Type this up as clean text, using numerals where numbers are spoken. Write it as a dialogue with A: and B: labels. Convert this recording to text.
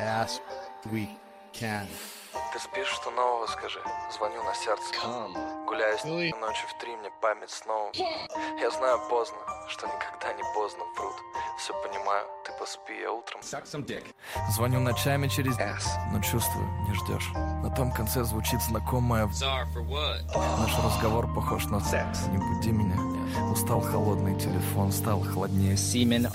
A: As we can.
B: Ты спишь, что нового скажи? Звоню на сердце. Гуляю с
A: Really?
B: ночью в 3, мне память снова. Я знаю поздно, что никогда не поздно, пруд. Все понимаю, ты поспи, я утром.
C: Suck some dick.
B: Звоню ночами через но чувствую, не ждешь. На том конце звучит знакомая.
C: Sorry for what?
B: Наш разговор похож на секс. Не буди меня. Устал холодный телефон, стал холоднее.
C: Semen